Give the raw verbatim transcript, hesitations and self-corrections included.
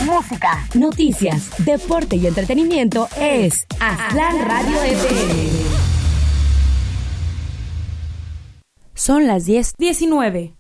música, noticias, deporte y entretenimiento es Aztlán Radio F M. Son las diez diecinueve.